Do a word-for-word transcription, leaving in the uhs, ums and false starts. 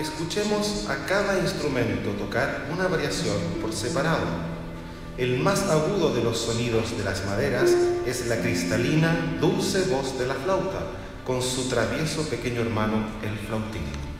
escuchemos a cada instrumento tocar una variación por separado. El más agudo de los sonidos de las maderas es la cristalina, dulce voz de la flauta, con su travieso pequeño hermano, el flautín.